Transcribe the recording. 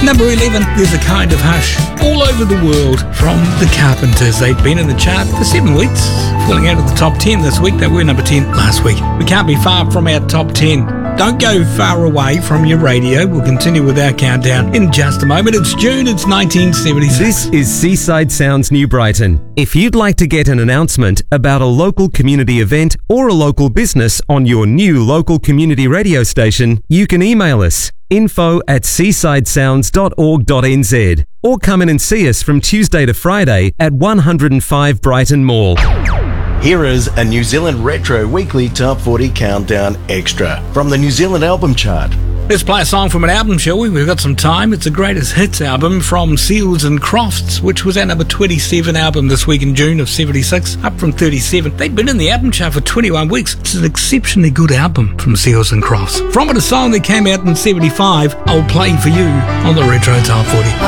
Number 11, There's a Kind of Hush. All Over the World from The Carpenters. They've been in the chart for 7 weeks, falling out of the top 10 this week. They were number 10 last week. We can't be far from our top 10. Don't go far away from your radio. We'll continue with our countdown in just a moment. It's June, it's 1976. This is Seaside Sounds New Brighton. If you'd like to get an announcement about a local community event or a local business on your new local community radio station, you can email us info@seasidesounds.org.nz or come in and see us from Tuesday to Friday at 105 Brighton Mall. Here is a New Zealand Retro Weekly Top 40 Countdown Extra from the New Zealand Album Chart. Let's play a song from an album, shall we? We've got some time. It's a greatest hits album from Seals and Crofts, which was our number 27 album this week in June of 76, up from 37. They'd been in the album chart for 21 weeks. It's an exceptionally good album from Seals and Crofts. From it, a song that came out in 75, I'll Play For You on the Retro Top 40.